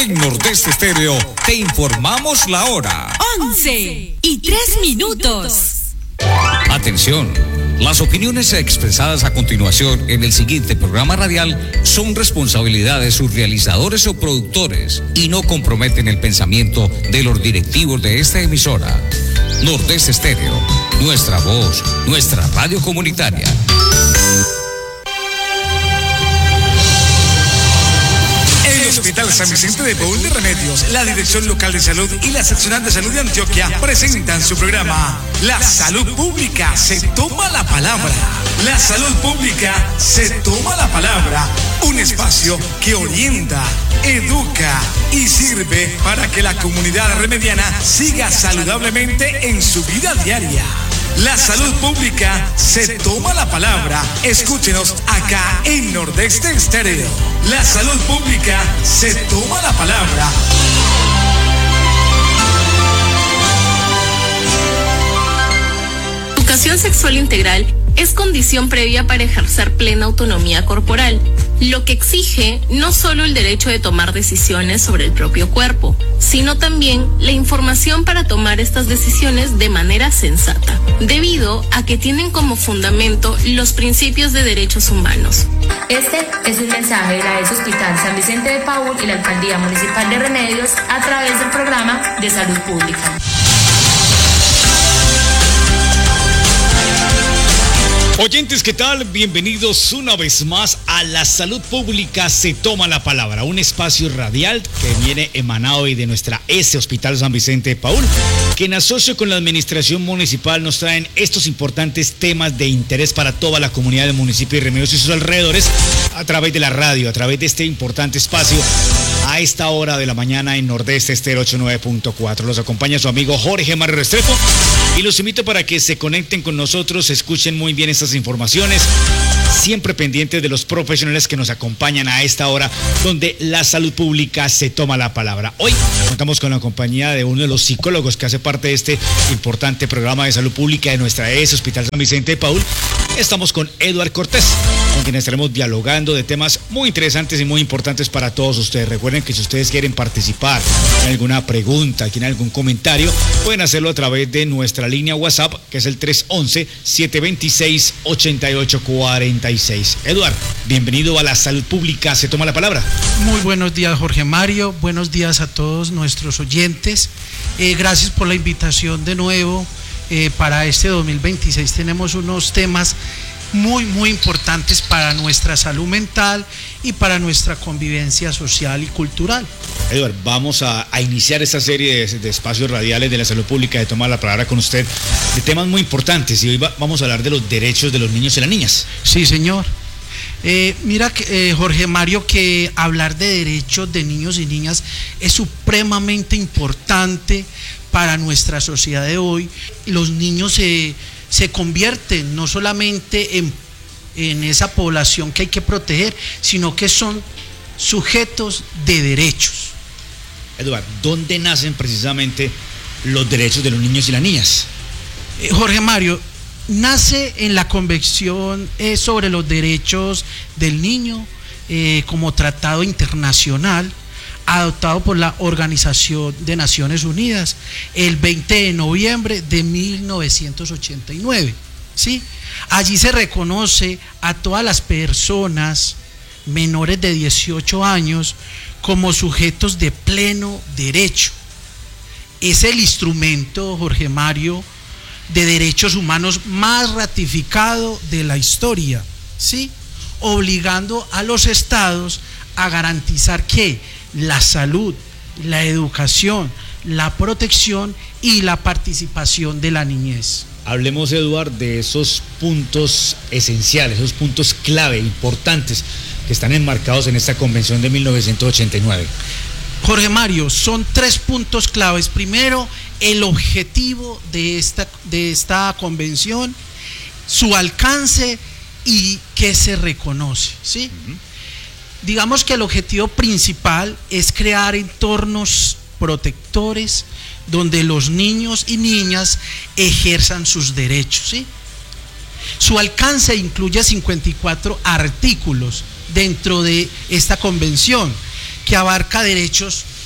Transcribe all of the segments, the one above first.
En Nordeste Estéreo te informamos la hora. 11:03. Atención, las opiniones expresadas a continuación en el siguiente programa radial son responsabilidad de sus realizadores o productores y no comprometen el pensamiento de los directivos de esta emisora. Nordeste Estéreo, nuestra voz, nuestra radio comunitaria. El Hospital San Vicente de Paúl de Remedios, la Dirección Local de Salud y la Seccional de Salud de Antioquia presentan su programa La Salud Pública se toma la palabra. La Salud Pública se toma la palabra. Un espacio que orienta, educa y sirve para que la comunidad remediana siga saludablemente en su vida diaria. La salud pública se toma la palabra. Escúchenos acá en Nordeste Estéreo. La salud pública se toma la palabra. Educación sexual integral es condición previa para ejercer plena autonomía corporal, lo que exige no solo el derecho de tomar decisiones sobre el propio cuerpo, sino también la información para tomar estas decisiones de manera sensata, debido a que tienen como fundamento los principios de derechos humanos. Este es un mensaje de la Hospital San Vicente de Paúl y la Alcaldía Municipal de Remedios a través del programa de salud pública. Oyentes, ¿qué tal? Bienvenidos una vez más a La Salud Pública se toma la palabra, un espacio radial que viene emanado hoy de nuestra Hospital San Vicente de Paúl, que en asocio con la administración municipal nos traen estos importantes temas de interés para toda la comunidad del municipio de Remedios y sus alrededores a través de la radio, a través de este importante espacio a esta hora de la mañana en Nordeste Estéreo 89.4. Los acompaña su amigo Jorge Mario Restrepo y los invito para que se conecten con nosotros, escuchen muy bien estas informaciones, siempre pendientes de los profesionales que nos acompañan a esta hora donde la salud pública se toma la palabra. Hoy contamos con la compañía de uno de los psicólogos que hace parte de este importante programa de salud pública de nuestra Hospital San Vicente de Paúl. Estamos con Eduard Cortés, con quien estaremos dialogando de temas muy interesantes y muy importantes para todos ustedes. Recuerden que si ustedes quieren participar en alguna pregunta, tienen algún comentario, pueden hacerlo a través de nuestra línea WhatsApp, que es el 311-726-8846. Eduard, bienvenido a La Salud Pública se toma la palabra. Muy buenos días, Jorge Mario, buenos días a todos nuestros oyentes. Gracias por la invitación de nuevo. Para este 2026 tenemos unos temas muy importantes para nuestra salud mental y para nuestra convivencia social y cultural. Eduard, vamos a iniciar esta serie de espacios radiales de la salud pública de tomar la palabra con usted de temas muy importantes, y hoy vamos a hablar de los derechos de los niños y las niñas. Sí, señor. Mira, Jorge Mario, que hablar de derechos de niños y niñas es supremamente importante para nuestra sociedad de hoy. Los niños se convierten no solamente en esa población que hay que proteger, sino que son sujetos de derechos. Eduard, ¿dónde nacen precisamente los derechos de los niños y las niñas? Jorge Mario, nace en la Convención sobre los Derechos del Niño como tratado internacional adoptado por la Organización de Naciones Unidas el 20 de noviembre de 1989. ¿Sí? Allí se reconoce a todas las personas menores de 18 años como sujetos de pleno derecho. Es el instrumento, Jorge Mario, de derechos humanos más ratificado de la historia, ¿sí? Obligando a los estados a garantizar que la salud, la educación, la protección y la participación de la niñez. Hablemos, Eduard, de esos puntos esenciales, esos puntos clave, importantes, que están enmarcados en esta convención de 1989. Jorge Mario, son 3 puntos claves. Primero, el objetivo de esta convención, su alcance y qué se reconoce, ¿sí? Digamos que el objetivo principal es crear entornos protectores donde los niños y niñas ejerzan sus derechos, ¿sí? Su alcance incluye 54 artículos dentro de esta convención que abarca derechos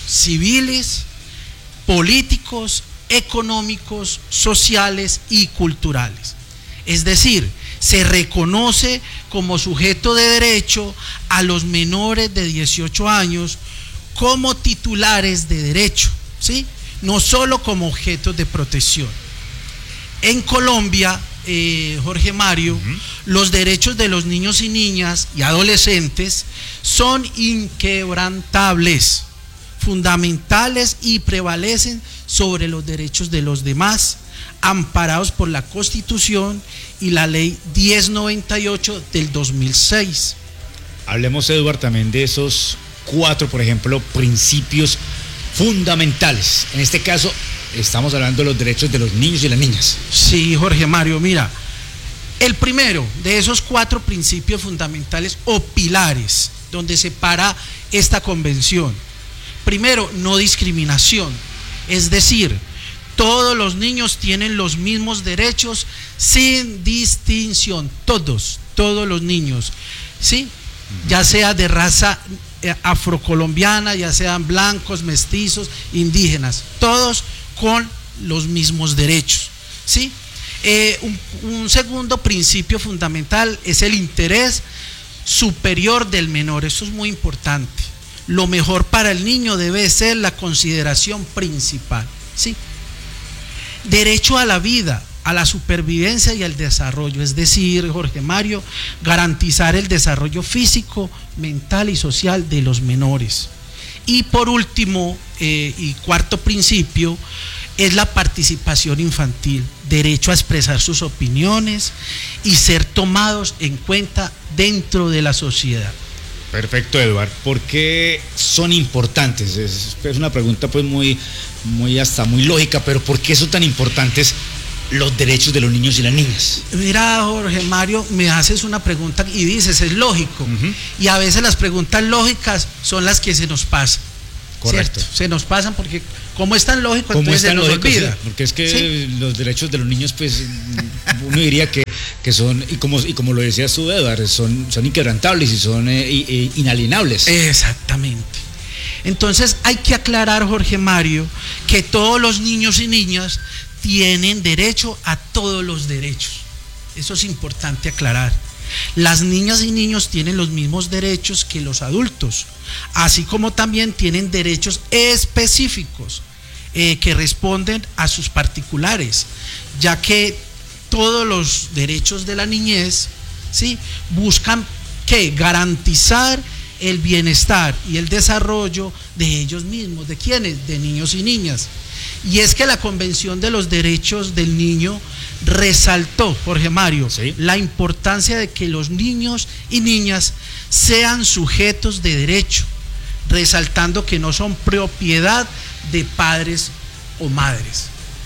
civiles, políticos, económicos, sociales y culturales. Es decir, se reconoce como sujeto de derecho a los menores de 18 años como titulares de derecho, ¿sí? No solo como objetos de protección. En Colombia, Jorge Mario, los derechos de los niños y niñas y adolescentes son inquebrantables, fundamentales y prevalecen sobre los derechos de los demás, amparados por la Constitución y la Ley 1098 del 2006. Hablemos, Eduardo, también de esos 4, por ejemplo, principios fundamentales. En este caso, estamos hablando de los derechos de los niños y las niñas. Sí, Jorge Mario, mira, el primero de esos 4 principios fundamentales o pilares donde se para esta convención. Primero, no discriminación, es decir, todos los niños tienen los mismos derechos sin distinción, todos los niños, ¿sí? Ya sea de raza afrocolombiana, ya sean blancos, mestizos, indígenas, todos con los mismos derechos, ¿sí? Un segundo principio fundamental es el interés superior del menor. Eso es muy importante. Lo mejor para el niño debe ser la consideración principal, ¿sí? Derecho a la vida, a la supervivencia y al desarrollo, es decir, Jorge Mario, garantizar el desarrollo físico, mental y social de los menores. Y por último, y cuarto principio, es la participación infantil, derecho a expresar sus opiniones y ser tomados en cuenta dentro de la sociedad. Perfecto, Eduardo. ¿Por qué son importantes? Es una pregunta pues muy lógica, pero ¿por qué son tan importantes los derechos de los niños y las niñas? Mira, Jorge Mario, me haces una pregunta y dices, es lógico. Y a veces las preguntas lógicas son las que se nos pasan. Correcto. ¿Cierto? Se nos pasan porque como es tan lógico, entonces se nos olvida. Sí, porque es que los derechos de los niños, pues uno diría que son, y como lo decías tú, Eduardo, son inquebrantables y son inalienables. Exactamente. Entonces hay que aclarar, Jorge Mario, que todos los niños y niñas tienen derecho a todos los derechos. Eso es importante aclarar. Las niñas y niños tienen los mismos derechos que los adultos, así como también tienen derechos específicos que responden a sus particulares, ya que todos los derechos de la niñez, ¿sí?, buscan garantizar el bienestar y el desarrollo de ellos mismos. ¿De quiénes? De niños y niñas. Y es que la Convención de los Derechos del Niño resaltó, Jorge Mario, ¿sí?, la importancia de que los niños y niñas sean sujetos de derecho, resaltando que no son propiedad de padres o madres.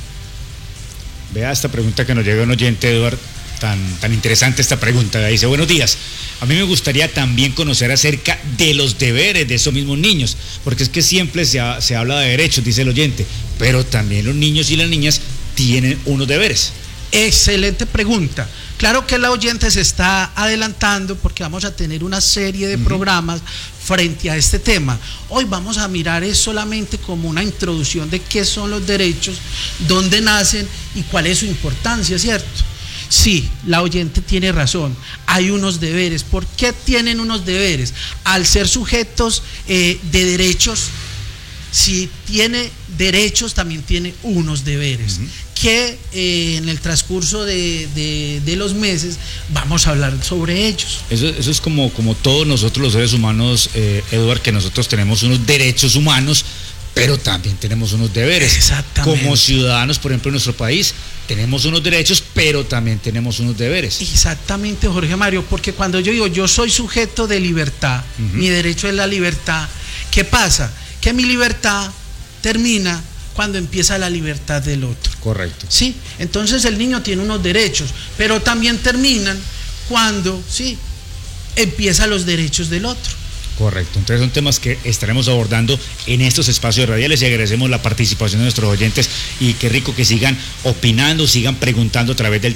Vea esta pregunta que nos llega un oyente, Eduardo, tan interesante esta pregunta. Dice: buenos días, a mí me gustaría también conocer acerca de los deberes de esos mismos niños, porque es que siempre se habla de derechos, dice el oyente, pero también los niños y las niñas tienen unos deberes. Excelente pregunta. Claro que la oyente se está adelantando porque vamos a tener una serie de programas frente a este tema. Hoy vamos a mirar es solamente como una introducción de qué son los derechos, dónde nacen y cuál es su importancia, ¿cierto? Sí, la oyente tiene razón, hay unos deberes. ¿Por qué tienen unos deberes? Al ser sujetos de derechos, si tiene derechos también tiene unos deberes, que en el transcurso de los meses vamos a hablar sobre ellos. Eso es como todos nosotros los seres humanos, Eduardo, que nosotros tenemos unos derechos humanos, pero también tenemos unos deberes. Exactamente. Como ciudadanos, por ejemplo, en nuestro país, tenemos unos derechos, pero también tenemos unos deberes. Exactamente, Jorge Mario, porque cuando yo digo yo soy sujeto de libertad, mi derecho es la libertad, ¿qué pasa? Que mi libertad termina cuando empieza la libertad del otro. Correcto. Sí, entonces el niño tiene unos derechos, pero también terminan cuando, sí, empiezan los derechos del otro. Correcto, entonces son temas que estaremos abordando en estos espacios radiales y agradecemos la participación de nuestros oyentes y qué rico que sigan opinando, sigan preguntando a través del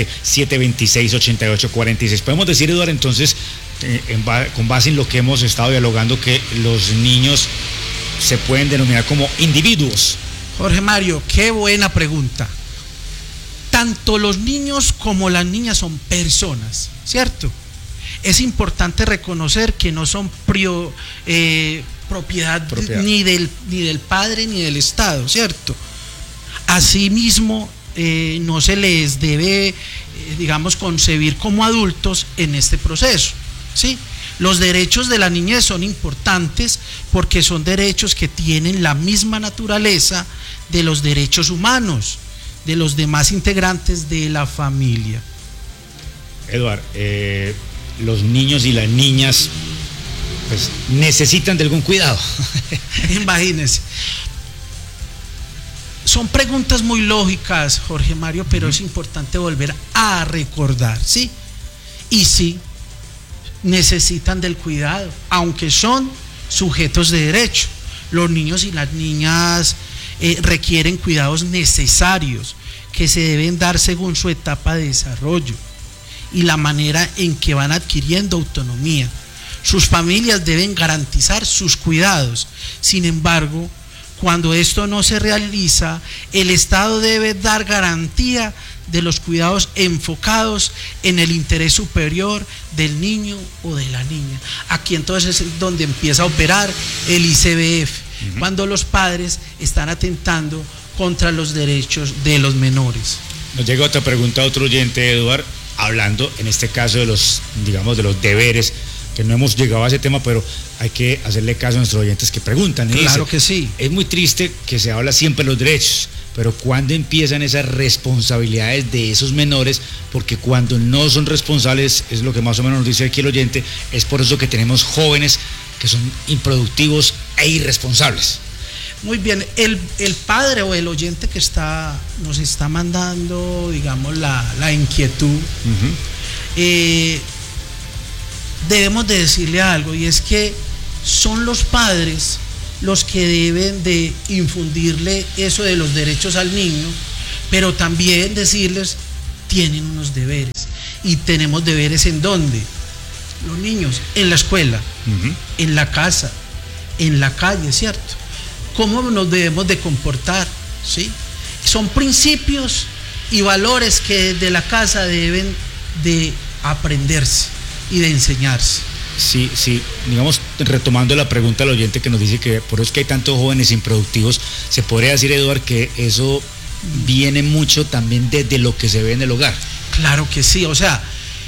311-726-8846. Podemos decir, Eduardo, entonces, con base en lo que hemos estado dialogando, que los niños se pueden denominar como individuos? Jorge Mario, qué buena pregunta. Tanto los niños como las niñas son personas, ¿cierto? Es importante reconocer que no son propiedad ni del padre ni del Estado, ¿cierto? Asimismo, no se les debe, digamos, concebir como adultos en este proceso, ¿sí? Los derechos de la niñez son importantes porque son derechos que tienen la misma naturaleza de los derechos humanos de los demás integrantes de la familia. Eduard, los niños y las niñas pues necesitan de algún cuidado. Imagínense. Son preguntas muy lógicas, Jorge Mario, pero es importante volver a recordar, ¿sí? Y sí, necesitan del cuidado, aunque son sujetos de derecho. Los niños y las niñas requieren cuidados necesarios que se deben dar según su etapa de desarrollo y la manera en que van adquiriendo autonomía. Sus familias deben garantizar sus cuidados. Sin embargo, cuando esto no se realiza, el Estado debe dar garantía de los cuidados enfocados en el interés superior del niño o de la niña. Aquí entonces es donde empieza a operar el ICBF, cuando los padres están atentando contra los derechos de los menores. Nos llega otra pregunta a otro oyente, Eduard, hablando en este caso de los, digamos, de los deberes, que no hemos llegado a ese tema, pero hay que hacerle caso a nuestros oyentes que preguntan. Claro que sí. Es muy triste que se habla siempre de los derechos, pero ¿cuándo empiezan esas responsabilidades de esos menores? Porque cuando no son responsables, es lo que más o menos nos dice aquí el oyente, es por eso que tenemos jóvenes que son improductivos e irresponsables. Muy bien, el padre o el oyente que nos está mandando, digamos, la inquietud, debemos de decirle algo, y es que son los padres los que deben de infundirle eso de los derechos al niño, pero también decirles, tienen unos deberes, y tenemos deberes ¿en dónde? Los niños, en la escuela, en la casa, en la calle, ¿cierto? ¿Cómo nos debemos de comportar? ¿Sí? Son principios y valores que desde la casa deben de aprenderse y de enseñarse. Sí, digamos, retomando la pregunta del oyente que nos dice que por eso es que hay tantos jóvenes improductivos, se podría decir, Eduard, que eso viene mucho también desde lo que se ve en el hogar. Claro que sí, o sea,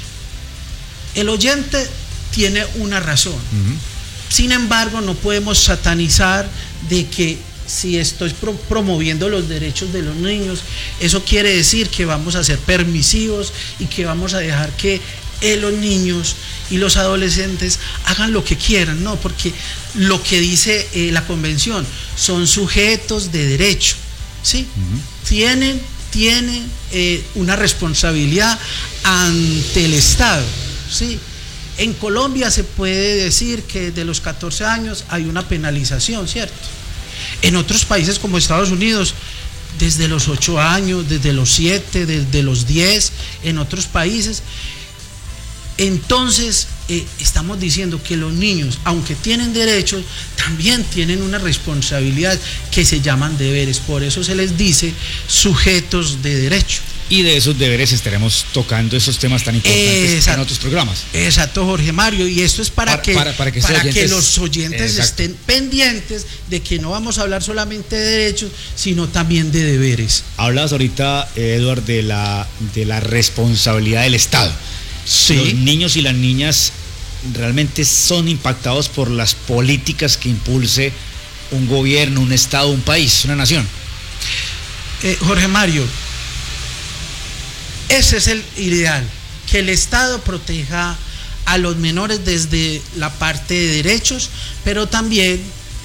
el oyente tiene una razón. Sin embargo, no podemos satanizar de que si estoy promoviendo los derechos de los niños, eso quiere decir que vamos a ser permisivos y que vamos a dejar que los niños y los adolescentes hagan lo que quieran. No, porque lo que dice la convención, son sujetos de derecho, ¿sí? Tienen una responsabilidad ante el Estado, ¿sí? En Colombia se puede decir que desde los 14 años hay una penalización, ¿cierto? En otros países como Estados Unidos, desde los 8 años, desde los 7, desde los 10, en otros países. Entonces, estamos diciendo que los niños, aunque tienen derechos, también tienen una responsabilidad que se llaman deberes. Por eso se les dice sujetos de derecho. Y de esos deberes estaremos tocando esos temas tan importantes en otros programas. Exacto, Jorge Mario, y esto es para que los oyentes estén pendientes de que no vamos a hablar solamente de derechos, sino también de deberes. Hablas ahorita, Eduard, de la responsabilidad del Estado. Sí. Los niños y las niñas realmente son impactados por las políticas que impulse un gobierno, un Estado, un país, una nación. Jorge Mario, ese es el ideal, que el Estado proteja a los menores desde la parte de derechos, pero también,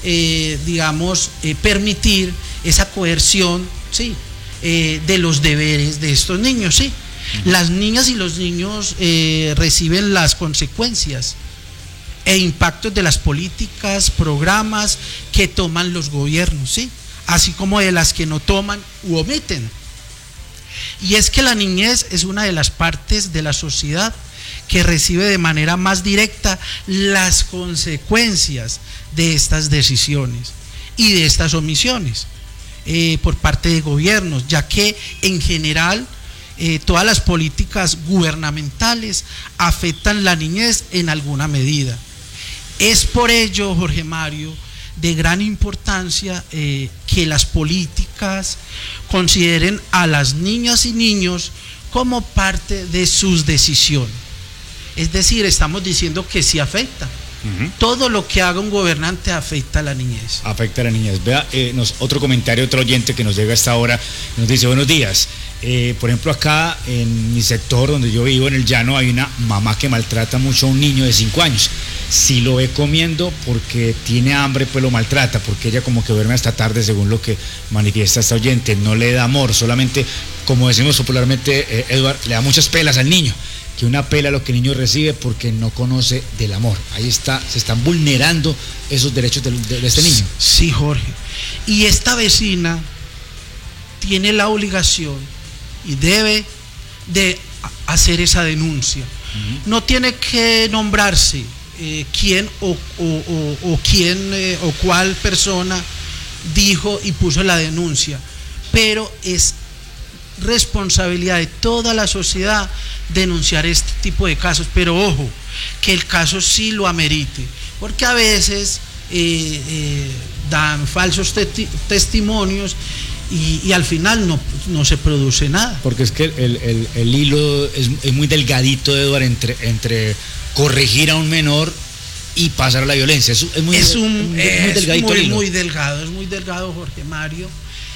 permitir esa coerción, ¿sí? De los deberes de estos niños, ¿sí? Las niñas y los niños reciben las consecuencias e impactos de las políticas, programas que toman los gobiernos, ¿sí? Así como de las que no toman u omiten. Y es que la niñez es una de las partes de la sociedad que recibe de manera más directa las consecuencias de estas decisiones. y de estas omisiones por parte de gobiernos, ya que en general todas las políticas gubernamentales afectan la niñez en alguna medida. Es por ello, Jorge Mario, de gran importancia que las políticas consideren a las niñas y niños como parte de sus decisiones. Es decir, estamos diciendo que sí afecta. Todo lo que haga un gobernante afecta a la niñez. Afecta a la niñez. Vea, otro comentario, otro oyente que nos llega a esta hora, nos dice: buenos días. Por ejemplo, acá en mi sector donde yo vivo, en el llano, hay una mamá que maltrata mucho a un niño de 5 años. Si lo ve comiendo porque tiene hambre, pues lo maltrata, porque ella como que duerme hasta tarde, según lo que manifiesta esta oyente. No le da amor, solamente, como decimos popularmente, Edward, le da muchas pelas al niño. Que una pela lo que el niño recibe porque no conoce del amor. Ahí está, se están vulnerando esos derechos de este niño. Sí, Jorge. Y esta vecina tiene la obligación y debe de hacer esa denuncia. No tiene que nombrarse quién o quién o cuál persona dijo y puso la denuncia, pero es responsabilidad de toda la sociedad denunciar este tipo de casos, pero ojo, que el caso sí lo amerite, porque a veces dan falsos testimonios y al final no se produce nada. Porque es que el hilo es muy delgadito, Eduardo, entre corregir a un menor y pasar a la violencia. Es muy delgadito. Muy delgado, es muy delgado, Jorge Mario.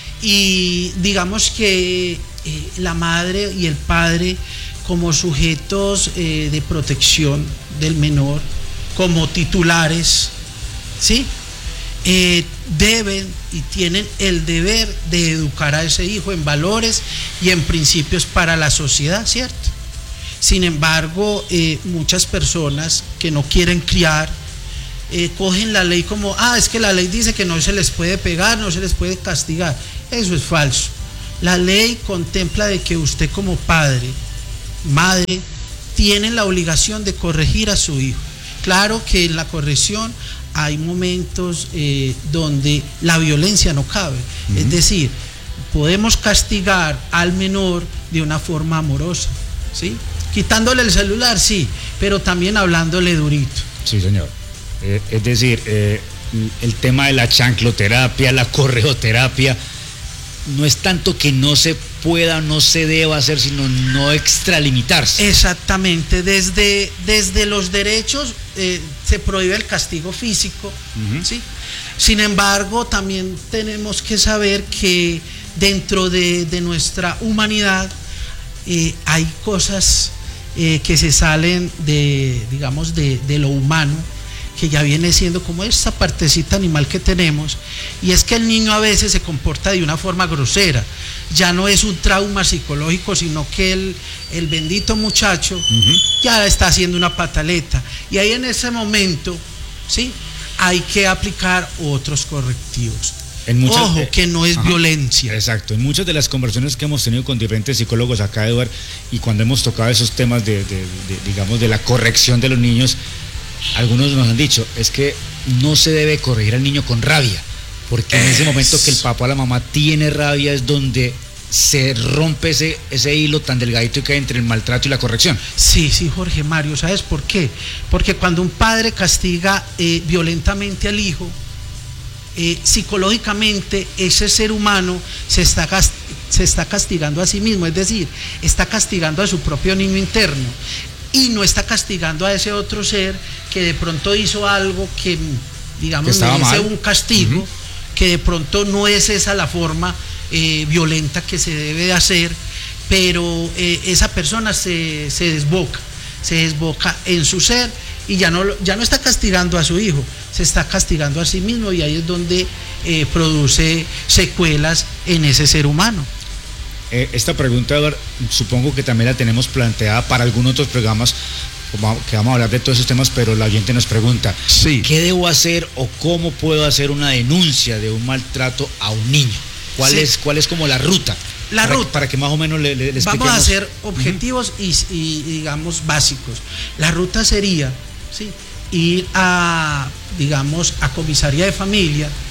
Y digamos que la madre y el padre, como sujetos de protección del menor, como titulares, ¿sí? Deben y tienen el deber de educar a ese hijo en valores y en principios para la sociedad, ¿cierto? Sin embargo, muchas personas que no quieren criar cogen la ley como, es que la ley dice que no se les puede pegar, no se les puede castigar. Eso es falso. La ley contempla de que usted como padre, madre, tiene la obligación de corregir a su hijo. Claro que en la corrección hay momentos donde la violencia no cabe. Es decir, podemos castigar al menor de una forma amorosa, ¿sí? Quitándole el celular, sí, pero también hablándole durito. Sí, señor. Es decir, el tema de la chancloterapia, la correoterapia, no es tanto que no se pueda o no se deba hacer, sino no extralimitarse. Exactamente, desde los derechos se prohíbe el castigo físico, ¿sí? Sin embargo, también tenemos que saber que dentro de nuestra humanidad hay cosas que se salen digamos, de lo humano, que ya viene siendo como esta partecita animal que tenemos, y es que el niño a veces se comporta de una forma grosera. Ya no es un trauma psicológico, sino que el bendito muchacho ya está haciendo una pataleta, y ahí en ese momento, ¿sí?, hay que aplicar otros correctivos. Ojo, que no es violencia. Exacto. En muchas de las conversaciones que hemos tenido con diferentes psicólogos acá, Eduardo, y cuando hemos tocado esos temas digamos, de la corrección de los niños, algunos nos han dicho, es que no se debe corregir al niño con rabia, porque en ese momento que el papá o la mamá tiene rabia es donde se rompe ese hilo tan delgadito que hay entre el maltrato y la corrección. Sí, Jorge Mario, ¿sabes por qué? Porque cuando un padre castiga violentamente al hijo, psicológicamente ese ser humano se está castigando a sí mismo, es decir, está castigando a su propio niño interno, y no está castigando a ese otro ser que de pronto hizo algo que, digamos, merece un castigo, que de pronto no es esa la forma violenta que se debe de hacer, pero esa persona se desboca en su ser y ya no está castigando a su hijo, se está castigando a sí mismo, y ahí es donde produce secuelas en ese ser humano. Esta pregunta, Eduardo, supongo que también la tenemos planteada para algunos otros programas, que vamos a hablar de todos esos temas, pero la oyente nos pregunta, ¿qué debo hacer o cómo puedo hacer una denuncia de un maltrato a un niño? ¿Cuál es como la ruta? Para que más o menos le expliquemos. Vamos a hacer objetivos y digamos básicos. La ruta sería ir a comisaría de familia,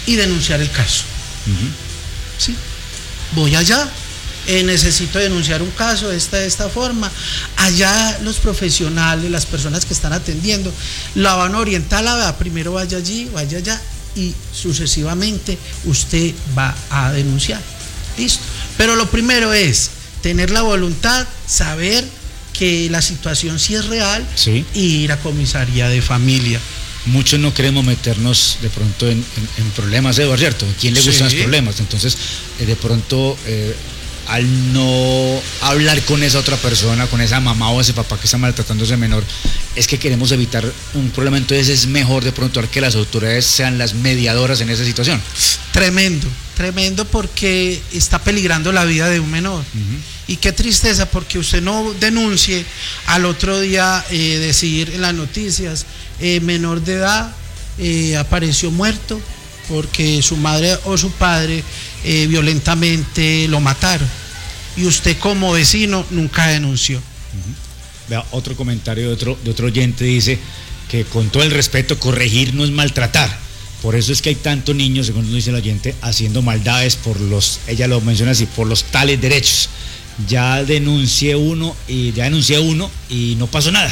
y denunciar el caso. ¿Sí? Voy allá, necesito denunciar un caso de esta forma. Allá los profesionales, las personas que están atendiendo, la van a orientar, primero vaya allí, vaya allá, y sucesivamente usted va a denunciar. Listo. Pero lo primero es tener la voluntad, saber que la situación sí es real, sí, y ir a comisaría de familia. Muchos no queremos meternos de pronto en problemas, Eduardo, ¿cierto? ¿A quién le gustan los problemas? Entonces, de pronto, al no hablar con esa otra persona, con esa mamá o ese papá que está maltratando a ese menor, es que queremos evitar un problema. Entonces es mejor de pronto que las autoridades sean las mediadoras en esa situación. Tremendo porque está peligrando la vida de un menor. Y qué tristeza, porque usted no denuncie, al otro día decir en las noticias, menor de edad apareció muerto porque su madre o su padre violentamente lo mataron, y usted como vecino nunca denunció. Vea, otro comentario de otro oyente dice que, con todo el respeto, corregir no es maltratar. Por eso es que hay tantos niños, según dice el oyente, haciendo maldades ella lo menciona así, por los tales derechos. Ya denuncié uno y no pasó nada.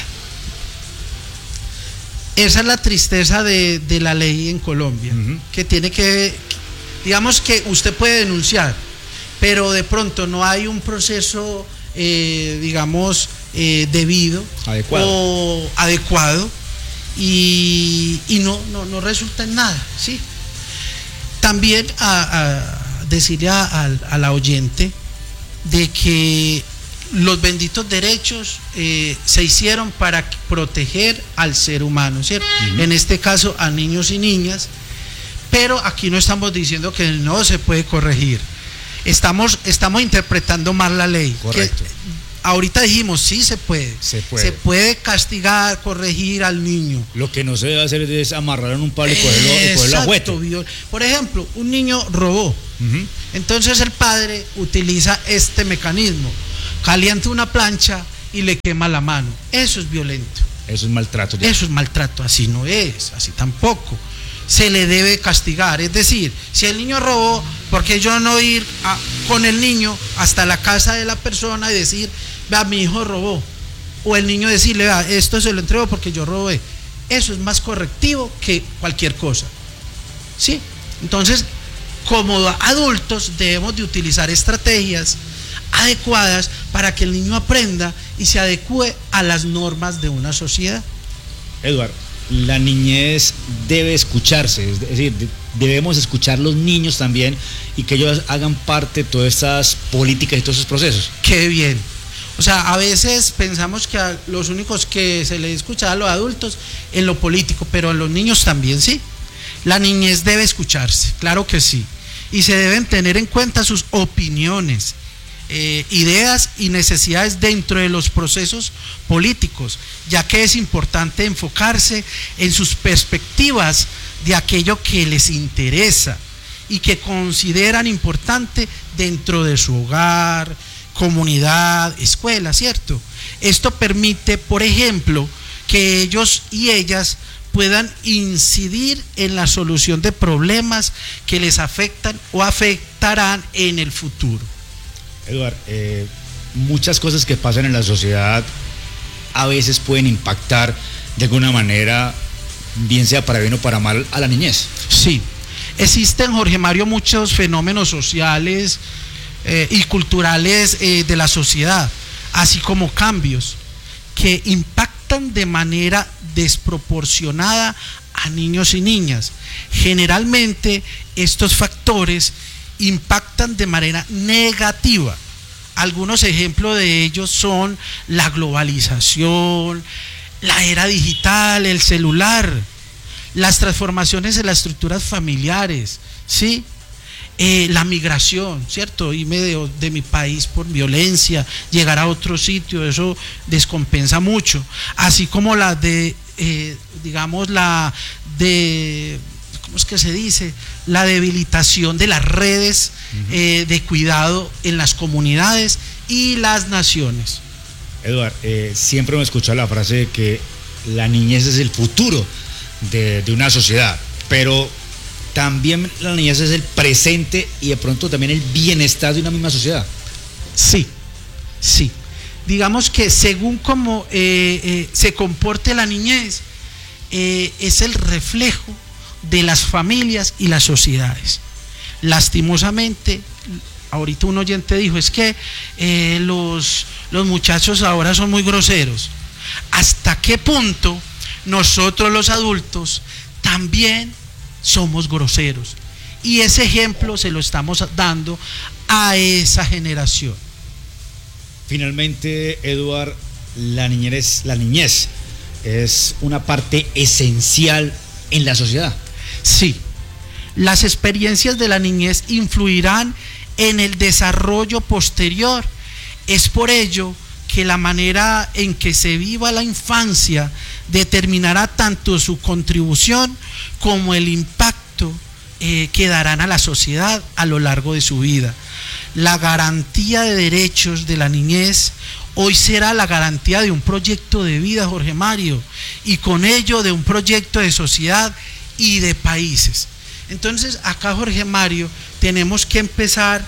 Esa es la tristeza de la ley en Colombia, que tiene que, digamos que usted puede denunciar, pero de pronto no hay un proceso, debido, adecuado, y no resulta en nada, ¿sí? También a decirle a la oyente de que los benditos derechos se hicieron para proteger al ser humano, ¿cierto? En este caso a niños y niñas, pero aquí no estamos diciendo que no se puede corregir, estamos interpretando mal la ley. Correcto. Ahorita dijimos, sí se puede castigar, corregir al niño. Lo que no se debe hacer es amarrar en un palo y cogerlo a juguete. Por ejemplo, un niño robó, entonces el padre utiliza este mecanismo, calienta una plancha y le quema la mano. Eso es violento. Eso es maltrato. Eso es maltrato, así no es, así tampoco. Se le debe castigar, es decir, si el niño robó, ¿por qué yo no ir con el niño hasta la casa de la persona y decir, vea, mi hijo robó? O el niño decirle, vea, esto se lo entrego porque yo robé. Eso es más correctivo que cualquier cosa, ¿sí? Entonces, como adultos debemos de utilizar estrategias adecuadas para que el niño aprenda y se adecue a las normas de una sociedad. Eduardo, la niñez debe escucharse, es decir, debemos escuchar los niños también, y que ellos hagan parte de todas estas políticas y todos esos procesos. Qué bien. O sea, a veces pensamos que a los únicos que se les escucha a los adultos en lo político, pero a los niños también, sí. La niñez debe escucharse, claro que sí, y se deben tener en cuenta sus opiniones, ideas y necesidades dentro de los procesos políticos, ya que es importante enfocarse en sus perspectivas de aquello que les interesa y que consideran importante dentro de su hogar, comunidad, escuela, ¿cierto? Esto permite, por ejemplo, que ellos y ellas puedan incidir en la solución de problemas que les afectan o afectarán en el futuro. Eduardo, muchas cosas que pasan en la sociedad a veces pueden impactar de alguna manera, bien sea para bien o para mal, a la niñez. Sí, existen, Jorge Mario, muchos fenómenos sociales y culturales de la sociedad, así como cambios que impactan de manera desproporcionada a niños y niñas. Generalmente estos factores impactan de manera negativa. Algunos ejemplos de ellos son la globalización, la era digital, el celular, las transformaciones en las estructuras familiares, ¿sí? La migración, ¿cierto? Irme de mi país por violencia, llegar a otro sitio, eso descompensa mucho. Así como la de, ¿cómo es que se dice? La debilitación de las redes de cuidado en las comunidades y las naciones. Eduardo, siempre me he escuchado la frase de que la niñez es el futuro de una sociedad, pero también la niñez es el presente y de pronto también el bienestar de una misma sociedad. Sí. Digamos que según cómo se comporte la niñez, es el reflejo de las familias y las sociedades. Lastimosamente, ahorita un oyente dijo, es que los muchachos ahora son muy groseros. ¿Hasta qué punto nosotros los adultos también somos groseros? Y ese ejemplo se lo estamos dando a esa generación. Finalmente, Eduard, la niñez es una parte esencial en la sociedad. Sí, las experiencias de la niñez influirán en el desarrollo posterior. Es por ello que la manera en que se viva la infancia determinará tanto su contribución como el impacto que darán a la sociedad a lo largo de su vida. La garantía de derechos de la niñez hoy será la garantía de un proyecto de vida, Jorge Mario, y con ello de un proyecto de sociedad y de países. Entonces, acá, Jorge Mario, tenemos que empezar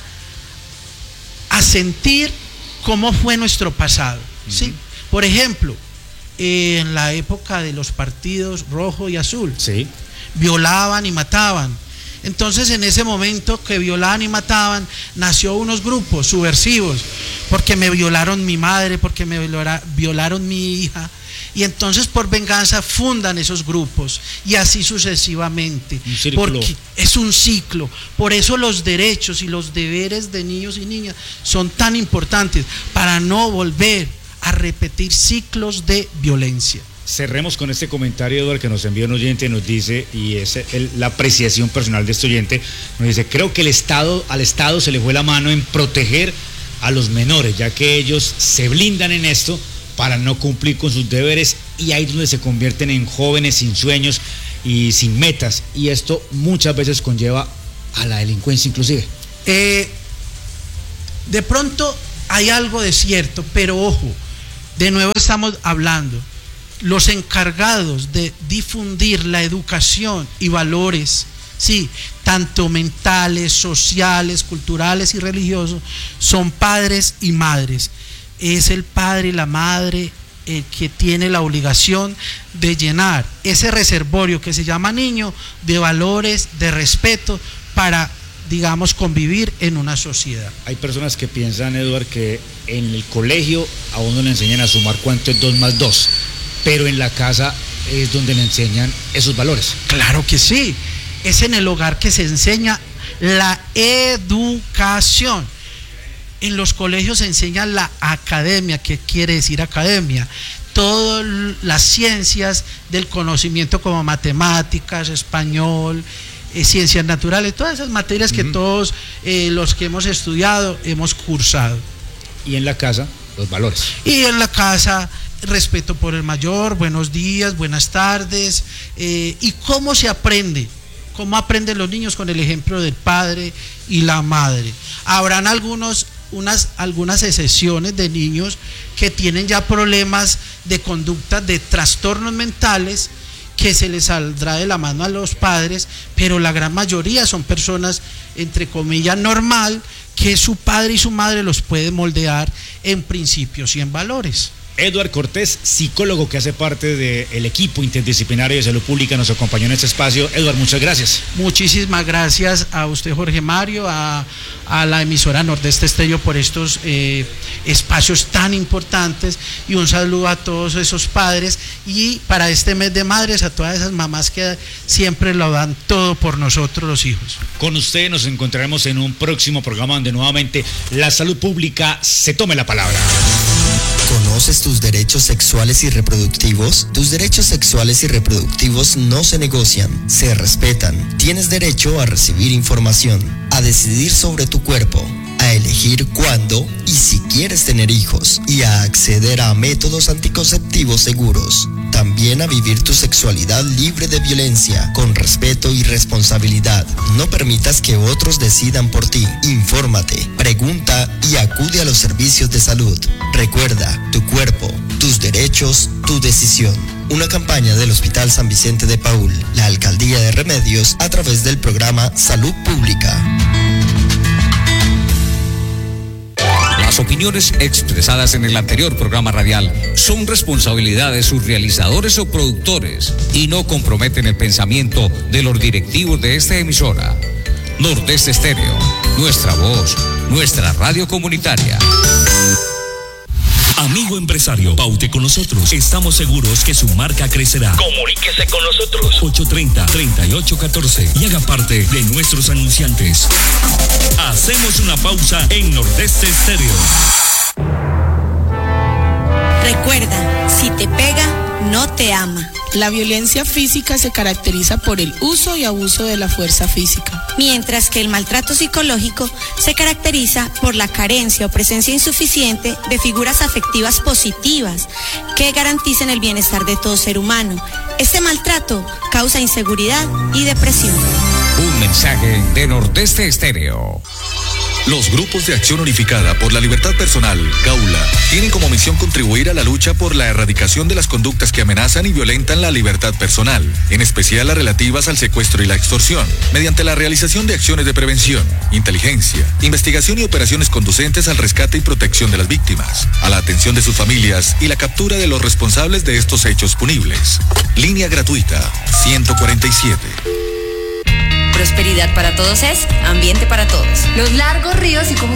a sentir cómo fue nuestro pasado, ¿sí? Por ejemplo, en la época de los partidos rojo y azul, sí, violaban y mataban. Entonces, en ese momento que violaban y mataban, nació unos grupos subversivos, porque me violaron mi madre, porque me violaron mi hija, y entonces por venganza fundan esos grupos, y así sucesivamente, porque es un ciclo. Por eso los derechos y los deberes de niños y niñas son tan importantes, para no volver a repetir ciclos de violencia. Cerremos con este comentario, Eduard, que nos envió un oyente, nos dice, y es la apreciación personal de este oyente, nos dice: creo que al Estado se le fue la mano en proteger a los menores, ya que ellos se blindan en esto para no cumplir con sus deberes, y ahí es donde se convierten en jóvenes sin sueños y sin metas, y esto muchas veces conlleva a la delincuencia inclusive. De pronto hay algo de cierto, pero ojo, de nuevo estamos hablando, los encargados de difundir la educación y valores, sí, tanto mentales, sociales, culturales y religiosos, son padres y madres. Es el padre y la madre el que tiene la obligación de llenar ese reservorio que se llama niño de valores, de respeto, para, digamos, convivir en una sociedad. Hay personas que piensan, Eduard, que en el colegio a uno le enseñan a sumar cuánto es 2 más 2, pero en la casa es donde le enseñan esos valores. Claro que sí, es en el hogar que se enseña la educación. En los colegios se enseña la academia. ¿Qué quiere decir academia? Todas las ciencias del conocimiento, como matemáticas, español, ciencias naturales, todas esas materias que todos los que hemos estudiado hemos cursado. Y en la casa, los valores. Y en la casa, respeto por el mayor, buenos días, buenas tardes, y cómo se aprende, cómo aprenden los niños con el ejemplo del padre y la madre. Habrán algunas excepciones de niños que tienen ya problemas de conducta, de trastornos mentales, que se les saldrá de la mano a los padres, pero la gran mayoría son personas, entre comillas, normal, que su padre y su madre los pueden moldear en principios y en valores. Eduard Cortés, psicólogo que hace parte del equipo interdisciplinario de salud pública, nos acompañó en este espacio. Eduard, muchas gracias. Muchísimas gracias a usted, Jorge Mario, a la emisora Nordeste Estéreo por estos espacios tan importantes, y un saludo a todos esos padres, y para este mes de madres a todas esas mamás que siempre lo dan todo por nosotros los hijos. Con usted nos encontraremos en un próximo programa donde nuevamente la salud pública se tome la palabra. ¿Conoces tus derechos sexuales y reproductivos? Tus derechos sexuales y reproductivos no se negocian, se respetan. Tienes derecho a recibir información, a decidir sobre tu cuerpo, a elegir cuándo y si quieres tener hijos, y a acceder a métodos anticonceptivos seguros. También a vivir tu sexualidad libre de violencia, con respeto y responsabilidad. No permitas que otros decidan por ti. Infórmate, pregunta y acude a los servicios de salud. Recuerda, tu cuerpo, tus derechos, tu decisión. Una campaña del Hospital San Vicente de Paúl, la Alcaldía de Remedios, a través del programa Salud Pública. Las opiniones expresadas en el anterior programa radial son responsabilidad de sus realizadores o productores y no comprometen el pensamiento de los directivos de esta emisora. Nordeste Estéreo, nuestra voz, nuestra radio comunitaria. Amigo empresario, paute con nosotros. Estamos seguros que su marca crecerá. Comuníquese con nosotros. 830-3814 y haga parte de nuestros anunciantes. Hacemos una pausa en Nordeste Estéreo. Recuerda, si te pega, no te ama. La violencia física se caracteriza por el uso y abuso de la fuerza física, mientras que el maltrato psicológico se caracteriza por la carencia o presencia insuficiente de figuras afectivas positivas que garanticen el bienestar de todo ser humano. Este maltrato causa inseguridad y depresión. Un mensaje de Nordeste Estéreo. Los grupos de acción unificada por la libertad personal, GAULA, tienen como misión contribuir a la lucha por la erradicación de las conductas que amenazan y violentan la libertad personal, en especial las relativas al secuestro y la extorsión, mediante la realización de acciones de prevención, inteligencia, investigación y operaciones conducentes al rescate y protección de las víctimas, a la atención de sus familias y la captura de los responsables de estos hechos punibles. Línea gratuita 147. Prosperidad para todos es ambiente para todos. Los largos ríos y como